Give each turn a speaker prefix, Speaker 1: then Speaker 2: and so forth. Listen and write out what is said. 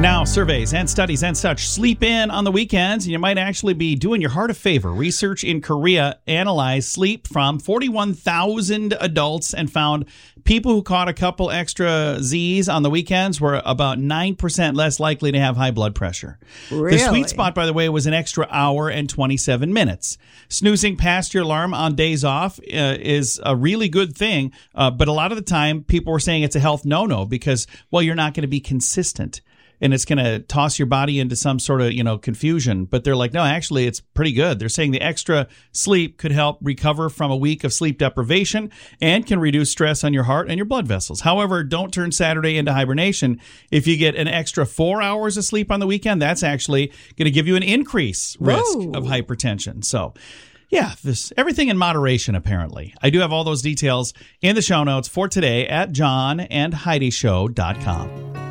Speaker 1: Now, surveys and studies and such sleep in on the weekends, and you might actually be doing your heart a favor. Research in Korea analyzed sleep from 41,000 adults and found people who caught a couple extra Z's on the weekends were about 9% less likely to have high blood pressure.
Speaker 2: Really?
Speaker 1: The sweet spot, by the way, was an extra hour and 27 minutes. Snoozing past your alarm on days off is a really good thing, but a lot of the time people were saying it's a health no-no because, well, you're not going to be consistent. And it's going to toss your body into some sort of, confusion. But they're like, no, actually, it's pretty good. They're saying the extra sleep could help recover from a week of sleep deprivation and can reduce stress on your heart and your blood vessels. However, don't turn Saturday into hibernation. If you get an extra 4 hours of sleep on the weekend, that's actually going to give you an increased risk of hypertension. So, yeah, everything in moderation, apparently. I do have all those details in the show notes for today at johnandheidishow.com.